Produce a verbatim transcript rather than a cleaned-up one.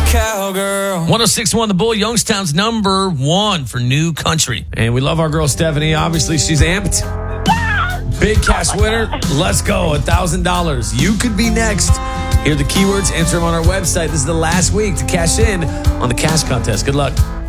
cowgirl. one oh six point one The Bull, Youngstown's number one for new country. And we love our girl Stephanie. Obviously, she's amped. Big cash winner. Let's go. one thousand dollars. You could be next. Here are the keywords. Enter them on our website. This is the last week to cash in on the cash contest. Good luck.